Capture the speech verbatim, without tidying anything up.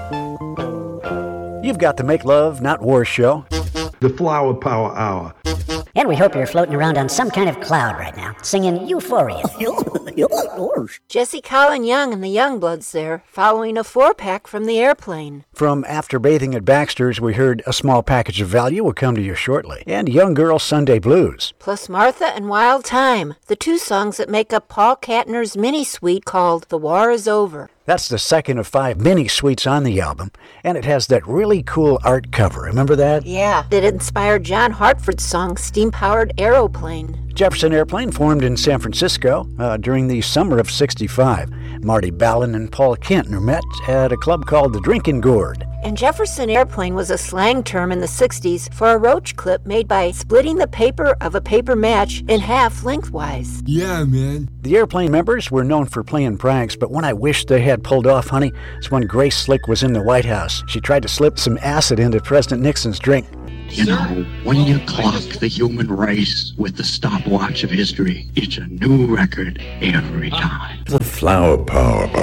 You've got the Make Love, Not War show. The Flower Power Hour. And we hope you're floating around on some kind of cloud right now, singing Euphoria. Jesse Colin Young and the Youngbloods there, following a four-pack from the airplane. From After Bathing at Baxter's, we heard A Small Package of Value will come to you shortly, and Young Girl Sunday Blues. Plus Martha and Wild Time, the two songs that make up Paul Kattner's mini-suite called The War Is Over. That's the second of five mini-suites on the album, and it has that really cool art cover. Remember that? Yeah, that inspired John Hartford's song Steam-Powered Aeroplane. Jefferson Airplane formed in San Francisco uh, during the summer of sixty-five. Marty Ballin and Paul Kantner met at a club called the Drinkin' Gourd. And Jefferson Airplane was a slang term in the sixties for a roach clip made by splitting the paper of a paper match in half lengthwise. Yeah, man. The Airplane members were known for playing pranks, but one I wish they had pulled off, honey, is when Grace Slick was in the White House. She tried to slip some acid into President Nixon's drink. You know, when you clock the human race with the stopwatch of history, it's a new record every time. The Flower Power